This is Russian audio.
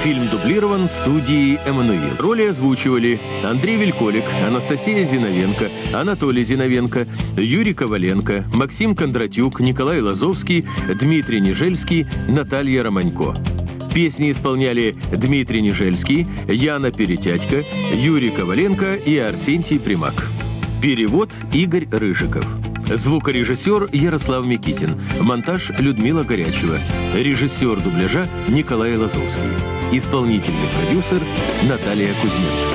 Фильм дублирован студией «Эммануил». Роли озвучивали Андрей Вельколик, Анастасия Зиновенко, Анатолий Зиновенко, Юрий Коваленко, Максим Кондратюк, Николай Лазовский, Дмитрий Нежельский, Наталья Романько. Песни исполняли Дмитрий Нежельский, Яна Перетятько, Юрий Коваленко и Арсентий Примак. Перевод Игорь Рыжиков. Звукорежиссер Ярослав Микитин. Монтаж Людмила Горячева. Режиссер дубляжа Николай Лазовский. Исполнительный продюсер Наталья Кузьменко.